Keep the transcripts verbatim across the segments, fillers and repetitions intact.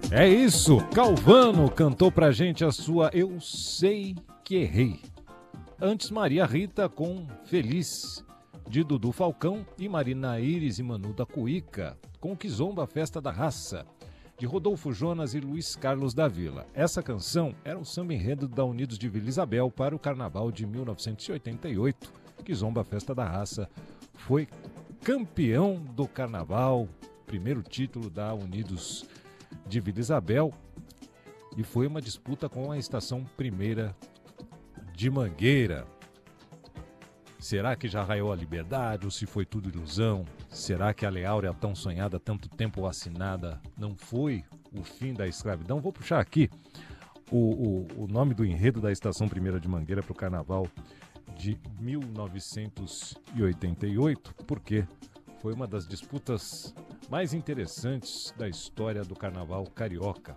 É isso, Calvano cantou pra gente a sua Eu Sei Que Errei. Antes, Maria Rita com Feliz, de Dudu Falcão, e Marina Iris e Manu da Cuíca, com Kizomba, Festa da Raça, de Rodolfo Jonas e Luiz Carlos da Vila. Essa canção era um samba enredo da Unidos de Vila Isabel para o Carnaval de mil novecentos e oitenta e oito. Kizomba, Festa da Raça, foi campeão do Carnaval, primeiro título da Unidos de Vila Isabel, e foi uma disputa com a Estação Primeira de Mangueira. Será que já raiou a liberdade ou se foi tudo ilusão? Será que a Lei Áurea, tão sonhada, tanto tempo assinada, não foi o fim da escravidão? Vou puxar aqui o, o, o nome do enredo da Estação Primeira de Mangueira para o Carnaval de mil novecentos e oitenta e oito, porque foi uma das disputas mais interessantes da história do Carnaval carioca.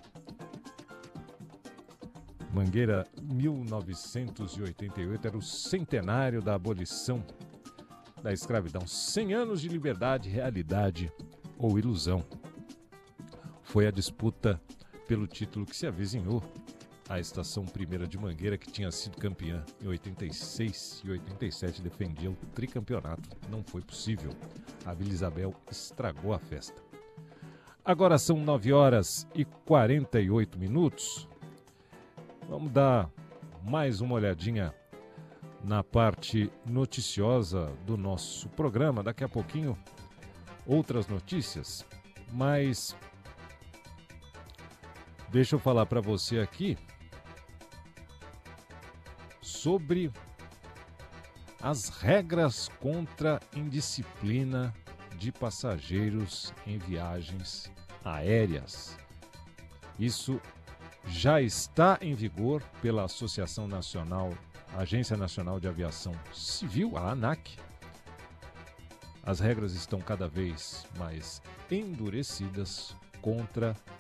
Mangueira, mil novecentos e oitenta e oito, era o centenário da abolição da escravidão. cem anos de liberdade, realidade ou ilusão. Foi a disputa pelo título que se avizinhou. A Estação Primeira de Mangueira, que tinha sido campeã em oitenta e seis e oitenta e sete, defendia o tricampeonato. Não foi possível. A Vila Isabel estragou a festa. Agora são nove horas e quarenta e oito minutos. Vamos dar mais uma olhadinha na parte noticiosa do nosso programa. Daqui a pouquinho, outras notícias. Mas deixa eu falar para você aqui sobre as regras contra indisciplina de passageiros em viagens aéreas. Isso já está em vigor pela Associação Nacional, Agência Nacional de Aviação Civil, a ANAC. As regras estão cada vez mais endurecidas contra